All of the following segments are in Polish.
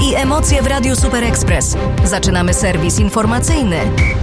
i emocje w Radiu Super Express. Zaczynamy serwis informacyjny.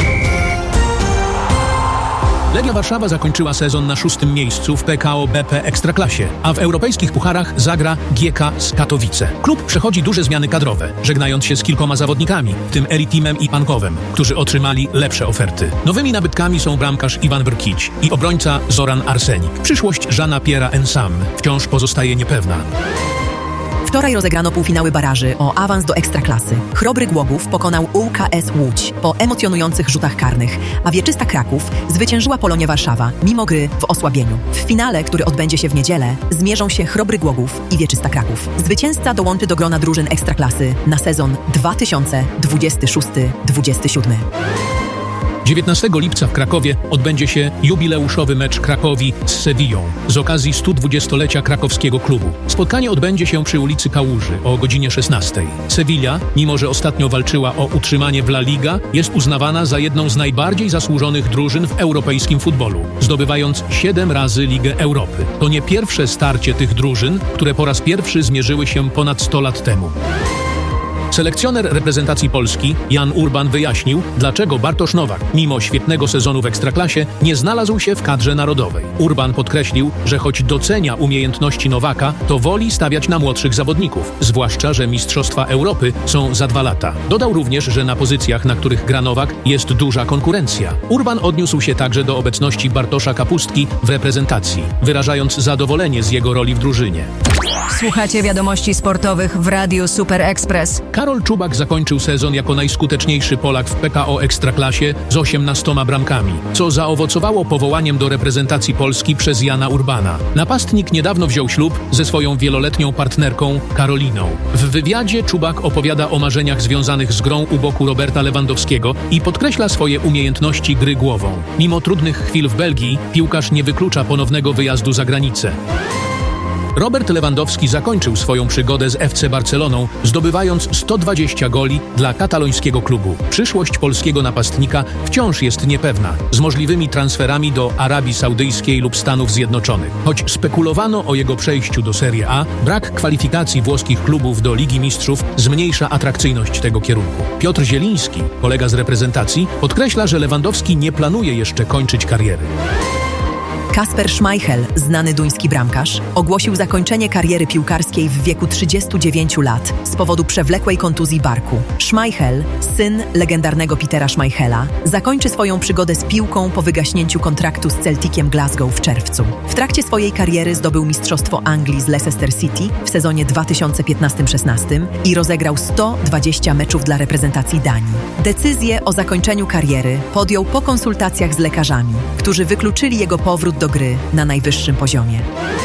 Legia Warszawa zakończyła sezon na 6. miejscu w PKO BP Ekstraklasie, a w europejskich pucharach zagra GK z Katowice. Klub przechodzi duże zmiany kadrowe, żegnając się z kilkoma zawodnikami, w tym Eritimem i Pankowem, którzy otrzymali lepsze oferty. Nowymi nabytkami są bramkarz Iwan Brkić i obrońca Zoran Arsenik. Przyszłość Jeana-Pierre'a Ensam wciąż pozostaje niepewna. Wczoraj rozegrano półfinały baraży o awans do Ekstraklasy. Chrobry Głogów pokonał ŁKS Łódź po emocjonujących rzutach karnych, a Wieczysta Kraków zwyciężyła Polonię Warszawa, mimo gry w osłabieniu. W finale, który odbędzie się w niedzielę, zmierzą się Chrobry Głogów i Wieczysta Kraków. Zwycięzca dołączy do grona drużyn Ekstraklasy na sezon 2026-27. 19 lipca w Krakowie odbędzie się jubileuszowy mecz Krakowi z Sewillą z okazji 120-lecia krakowskiego klubu. Spotkanie odbędzie się przy ulicy Kałuży o godzinie 16. Sewilla, mimo że ostatnio walczyła o utrzymanie w La Liga, jest uznawana za jedną z najbardziej zasłużonych drużyn w europejskim futbolu, zdobywając 7 razy Ligę Europy. To nie pierwsze starcie tych drużyn, które po raz pierwszy zmierzyły się ponad 100 lat temu. Selekcjoner reprezentacji Polski Jan Urban wyjaśnił, dlaczego Bartosz Nowak, mimo świetnego sezonu w Ekstraklasie, nie znalazł się w kadrze narodowej. Urban podkreślił, że choć docenia umiejętności Nowaka, to woli stawiać na młodszych zawodników, zwłaszcza że Mistrzostwa Europy są za 2 lata. Dodał również, że na pozycjach, na których gra Nowak, jest duża konkurencja. Urban odniósł się także do obecności Bartosza Kapustki w reprezentacji, wyrażając zadowolenie z jego roli w drużynie. Słuchacie wiadomości sportowych w Radiu Super Express. Karol Czubak zakończył sezon jako najskuteczniejszy Polak w PKO Ekstraklasie z 18 bramkami, co zaowocowało powołaniem do reprezentacji Polski przez Jana Urbana. Napastnik niedawno wziął ślub ze swoją wieloletnią partnerką Karoliną. W wywiadzie Czubak opowiada o marzeniach związanych z grą u boku Roberta Lewandowskiego i podkreśla swoje umiejętności gry głową. Mimo trudnych chwil w Belgii, piłkarz nie wyklucza ponownego wyjazdu za granicę. Robert Lewandowski zakończył swoją przygodę z FC Barceloną, zdobywając 120 goli dla katalońskiego klubu. Przyszłość polskiego napastnika wciąż jest niepewna, z możliwymi transferami do Arabii Saudyjskiej lub Stanów Zjednoczonych. Choć spekulowano o jego przejściu do Serie A, brak kwalifikacji włoskich klubów do Ligi Mistrzów zmniejsza atrakcyjność tego kierunku. Piotr Zieliński, kolega z reprezentacji, podkreśla, że Lewandowski nie planuje jeszcze kończyć kariery. Kasper Schmeichel, znany duński bramkarz, ogłosił zakończenie kariery piłkarskiej w wieku 39 lat z powodu przewlekłej kontuzji barku. Schmeichel, syn legendarnego Petera Schmeichela, zakończy swoją przygodę z piłką po wygaśnięciu kontraktu z Celticiem Glasgow w czerwcu. W trakcie swojej kariery zdobył Mistrzostwo Anglii z Leicester City w sezonie 2015-16 i rozegrał 120 meczów dla reprezentacji Danii. Decyzję o zakończeniu kariery podjął po konsultacjach z lekarzami, którzy wykluczyli jego powrót do gry na najwyższym poziomie.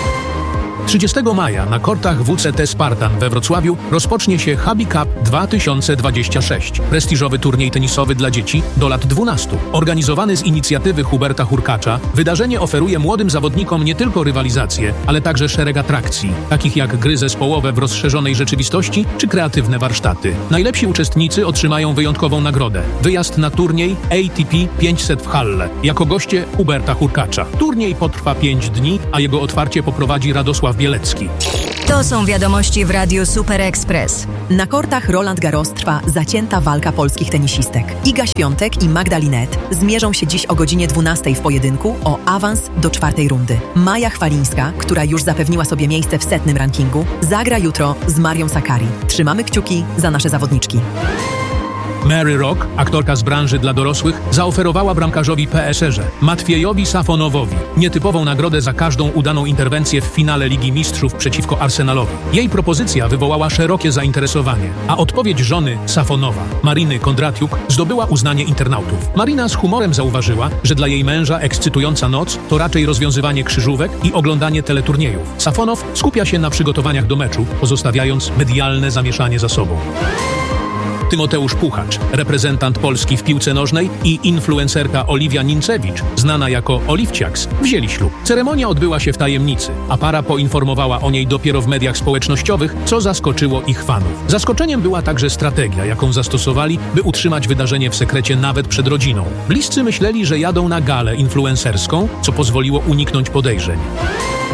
30 maja na kortach WCT Spartan we Wrocławiu rozpocznie się Hubby Cup 2026, prestiżowy turniej tenisowy dla dzieci do lat 12. Organizowany z inicjatywy Huberta Hurkacza, wydarzenie oferuje młodym zawodnikom nie tylko rywalizację, ale także szereg atrakcji, takich jak gry zespołowe w rozszerzonej rzeczywistości czy kreatywne warsztaty. Najlepsi uczestnicy otrzymają wyjątkową nagrodę – wyjazd na turniej ATP 500 w Halle jako goście Huberta Hurkacza. Turniej potrwa 5 dni, a jego otwarcie poprowadzi Radosław Bielecki. To są wiadomości w Radiu Super Express. Na kortach Roland Garros trwa zacięta walka polskich tenisistek. Iga Świątek i Magda Linette zmierzą się dziś o godzinie 12 w pojedynku o awans do 4. rundy. Maja Chwalińska, która już zapewniła sobie miejsce w 100. rankingu, zagra jutro z Marią Sakkari. Trzymamy kciuki za nasze zawodniczki. Mary Rock, aktorka z branży dla dorosłych, zaoferowała bramkarzowi PSR Matwiejowi Safonowowi nietypową nagrodę za każdą udaną interwencję w finale Ligi Mistrzów przeciwko Arsenalowi. Jej propozycja wywołała szerokie zainteresowanie, a odpowiedź żony Safonowa, Mariny Kondratiuk, zdobyła uznanie internautów. Marina z humorem zauważyła, że dla jej męża ekscytująca noc to raczej rozwiązywanie krzyżówek i oglądanie teleturniejów. Safonow skupia się na przygotowaniach do meczu, pozostawiając medialne zamieszanie za sobą. Tymoteusz Puchacz, reprezentant Polski w piłce nożnej, i influencerka Oliwia Nincewicz, znana jako Oliwciaks, wzięli ślub. Ceremonia odbyła się w tajemnicy, a para poinformowała o niej dopiero w mediach społecznościowych, co zaskoczyło ich fanów. Zaskoczeniem była także strategia, jaką zastosowali, by utrzymać wydarzenie w sekrecie nawet przed rodziną. Bliscy myśleli, że jadą na galę influencerską, co pozwoliło uniknąć podejrzeń.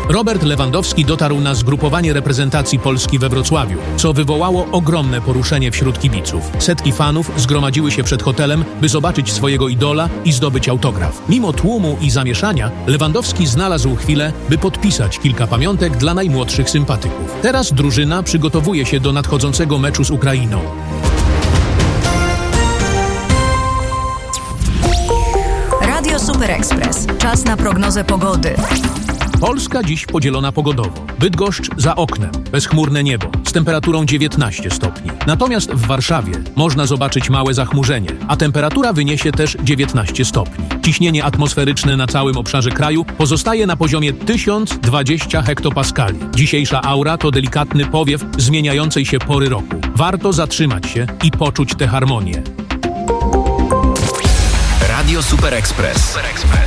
Robert Lewandowski dotarł na zgrupowanie reprezentacji Polski we Wrocławiu, co wywołało ogromne poruszenie wśród kibiców. Setki fanów zgromadziły się przed hotelem, by zobaczyć swojego idola i zdobyć autograf. Mimo tłumu i zamieszania, Lewandowski znalazł chwilę, by podpisać kilka pamiątek dla najmłodszych sympatyków. Teraz drużyna przygotowuje się do nadchodzącego meczu z Ukrainą. Radio Super Express. Czas na prognozę pogody. Polska dziś podzielona pogodowo. Bydgoszcz za oknem, bezchmurne niebo, z temperaturą 19 stopni. Natomiast w Warszawie można zobaczyć małe zachmurzenie, a temperatura wyniesie też 19 stopni. Ciśnienie atmosferyczne na całym obszarze kraju pozostaje na poziomie 1020 hektopaskali. Dzisiejsza aura to delikatny powiew zmieniającej się pory roku. Warto zatrzymać się i poczuć tę harmonię. Radio Super Express.